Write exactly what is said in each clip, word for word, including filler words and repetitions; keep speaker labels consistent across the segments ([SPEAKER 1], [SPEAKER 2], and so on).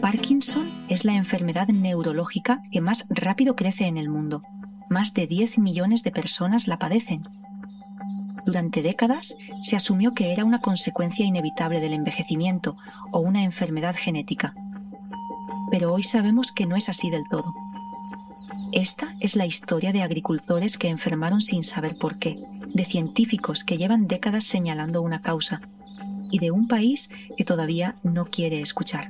[SPEAKER 1] Parkinson es la enfermedad neurológica que más rápido crece en el mundo. Más de diez millones de personas la padecen. Durante décadas se asumió que era una consecuencia inevitable del envejecimiento o una enfermedad genética. Pero hoy sabemos que no es así del todo. Esta es la historia de agricultores que enfermaron sin saber por qué, de científicos que llevan décadas señalando una causa y de un país que todavía no quiere escuchar.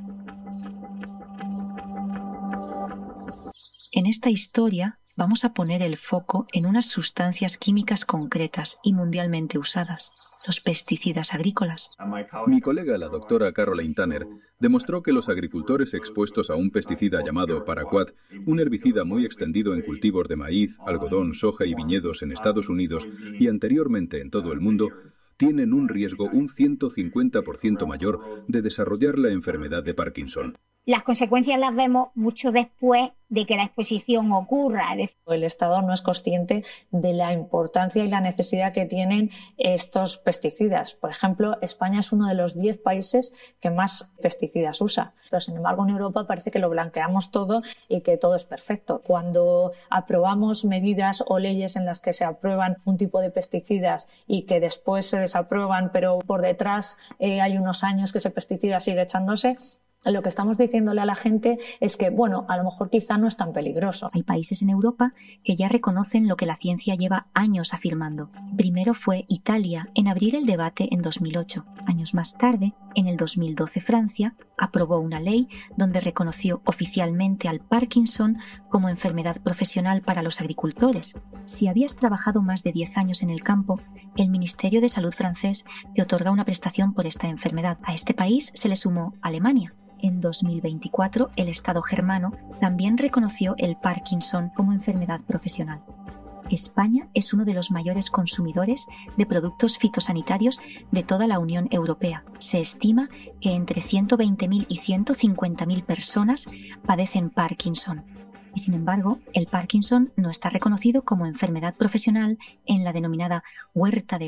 [SPEAKER 1] En esta historia vamos a poner el foco en unas sustancias químicas concretas y mundialmente usadas, los pesticidas agrícolas.
[SPEAKER 2] Mi colega, la doctora Caroline Tanner, demostró que los agricultores expuestos a un pesticida llamado Paraquat, un herbicida muy extendido en cultivos de maíz, algodón, soja y viñedos en Estados Unidos y anteriormente en todo el mundo, tienen un riesgo un ciento cincuenta por ciento mayor de desarrollar la enfermedad de Parkinson.
[SPEAKER 3] Las consecuencias las vemos mucho después de que la exposición ocurra.
[SPEAKER 4] El Estado no es consciente de la importancia y la necesidad que tienen estos pesticidas. Por ejemplo, España es uno de los diez países que más pesticidas usa. Pero, sin embargo, en Europa parece que lo blanqueamos todo y que todo es perfecto. Cuando aprobamos medidas o leyes en las que se aprueban un tipo de pesticidas y que después se desaprueban, pero por detrás eh, hay unos años que ese pesticida sigue echándose, lo que estamos diciéndole a la gente es que, bueno, a lo mejor quizá no es tan peligroso.
[SPEAKER 1] Hay países en Europa que ya reconocen lo que la ciencia lleva años afirmando. Primero fue Italia en abrir el debate en dos mil ocho. Años más tarde, en el dos mil doce, Francia aprobó una ley donde reconoció oficialmente al Parkinson como enfermedad profesional para los agricultores. Si habías trabajado más de diez años en el campo, el Ministerio de Salud francés te otorga una prestación por esta enfermedad. A este país se le sumó Alemania. En dos mil veinticuatro, el Estado germano también reconoció el Parkinson como enfermedad profesional. España es uno de los mayores consumidores de productos fitosanitarios de toda la Unión Europea. Se estima que entre ciento veinte mil y ciento cincuenta mil personas padecen Parkinson. Y sin embargo, el Parkinson no está reconocido como enfermedad profesional en la denominada huerta de